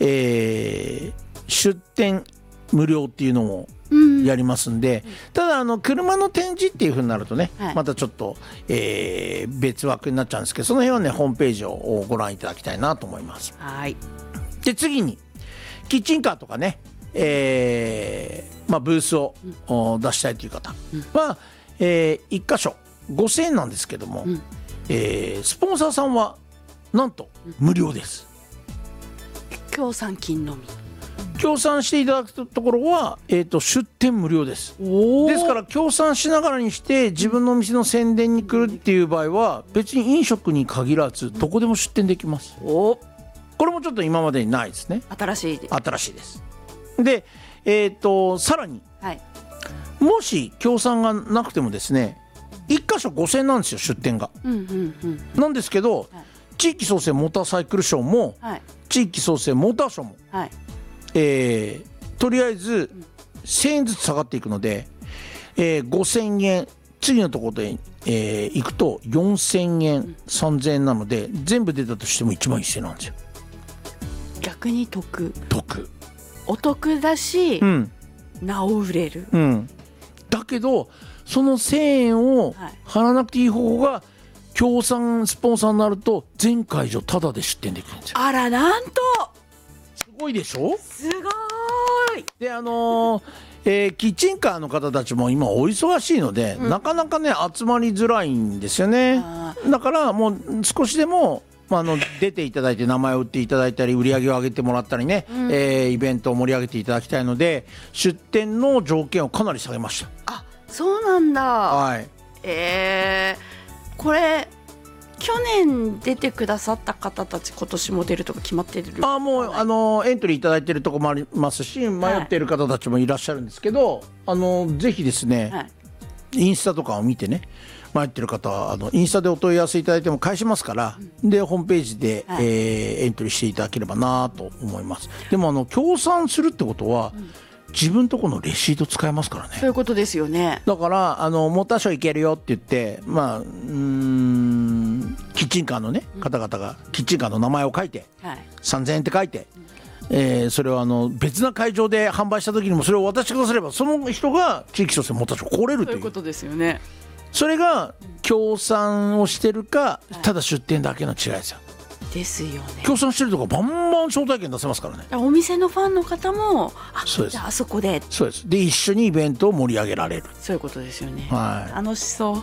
出店無料っていうのをやりますんで、ただ車の展示っていう風になるとね、またちょっと、別枠になっちゃうんですけど、その辺はねホームページをご覧いただきたいなと思います。 はい。 で次にキッチンカーとかね、ブースを出したいという方は、1箇所5000円なんですけども、スポンサーさんはなんと無料です。 協賛金のみ。 協賛していただくところは、出店無料です。ですから協賛しながらにして自分のお店の宣伝に来るっていう場合は別に飲食に限らずどこでも出店できます。これもちょっと今までにないですね。 新しいです。 で、さらに、もし協賛がなくてもですね、1箇所5000円なんですよ出店が、なんですけど、地域創生モーターサイクルショーも、地域創生モーターショーも、とりあえず1000円ずつ下がっていくので、5000円次のところで、行くと4000円3000円なので全部出たとしても1万1000円なんですよ。 逆に得お得だし、なお売れる、だけどその1000円を払わなくていい方が協賛スポンサーになると全会場タダで出店できるんですよ。 あら、なんとすごいでしょ。 すごい。 でキッチンカーの方たちも今お忙しいので、なかなかね集まりづらいんですよね。だからもう少しでも出ていただいて名前を売っていただいたり売り上げを上げてもらったりね、イベントを盛り上げていただきたいので出店の条件をかなり下げました。 あ、そうなんだ。これ去年出てくださった方たち今年も出るとか決まってる？ もうエントリーいただいてるとこもありますし、迷っている方たちもいらっしゃるんですけど、ぜひですね、インスタとかを見てね、迷ってる方はインスタでお問い合わせいただいても返しますから、でホームページで、エントリーしていただければなと思います。でも協賛するってことは、自分とこのレシート使えますからね。 そういうことですよね。 だからモーターショー行けるよって言って、キッチンカーのね、方々がキッチンカーの名前を書いて、3000円って書いて、それを別な会場で販売した時にもそれを渡してくだされば、その人が地域創生モーターショー来れるという。 そういうことですよね。 それが協賛をしてるか、ただ出店だけの違いですよ。 ですよね。 協賛してるとかバンバン招待券出せますからね。 お店のファンの方もそうです。 じゃあそこで。 そうです。で一緒にイベントを盛り上げられる。 そういうことですよね。楽しそう。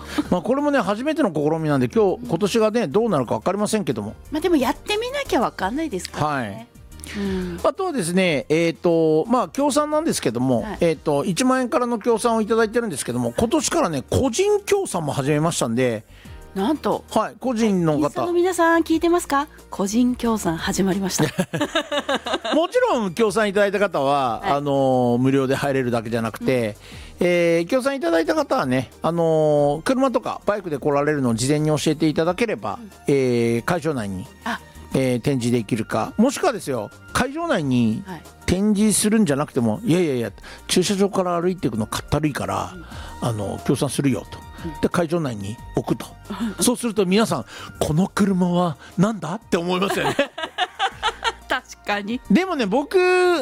これもね初めての試みなんで今年がねどうなるか分かりませんけども。 でもやってみなきゃ分かんないですからね。 あとはですね、協賛なんですけども、1万円からの協賛をいただいてるんですけども、今年からね個人協賛も始めましたんで。 なんと、 個人の方、 の皆さん聞いてますか？個人協賛始まりましたもちろん協賛いただいた方は、無料で入れるだけじゃなくて、協賛いただいた方はね、車とかバイクで来られるのを事前に教えていただければ、会場内に展示できるか、もしくはですよ、会場内に展示するんじゃなくても、いや駐車場から歩いていくのかったるいから、協賛するよと。で会場内に置くとそうすると皆さんこの車はなんだって思いますよね確かに。 でもね僕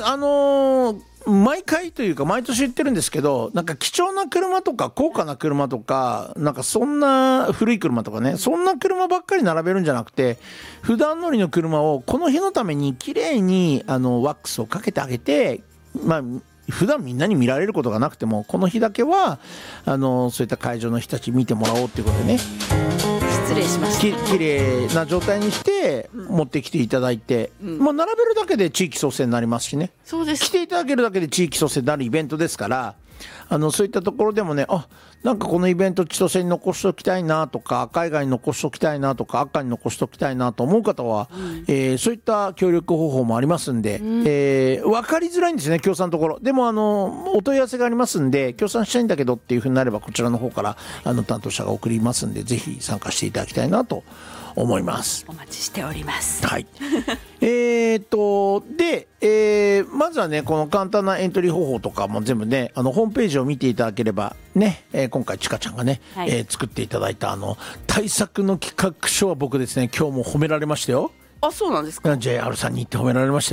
毎回というか毎年言ってるんですけど、なんか貴重な車とか高価な車とか、なんかそんな古い車とかね、そんな車ばっかり並べるんじゃなくて、普段乗りの車をこの日のために綺麗にワックスをかけてあげて、普段みんなに見られることがなくてもこの日だけはそういった会場の人たち見てもらおうっていうことでね、 失礼しました。 きれいな状態にして持ってきていただいて、並べるだけで地域創生になりますしね。 そうです。 来ていただけるだけで地域創生になるイベントですから、そういったところでもね、なんかこのイベント千歳に残しておきたいなとか、海外に残しておきたいなとか、赤に残しておきたいなと思う方は、そういった協力方法もありますんで、分かりづらいんですね、協賛のところでもお問い合わせがありますんで、協賛したいんだけどっていうふうになればこちらの方から担当者が送りますんで、ぜひ参加していただきたいなと思います。 お待ちしております。 はいまずはね、この簡単なエントリー方法とかも全部ね、ホームページを見ていただければね、今回ちかちゃんがね、作っていただいた対策の企画書は僕ですね、今日も褒められましたよ。 あ、そうなんですか。 JR さんに言って褒められましたよ。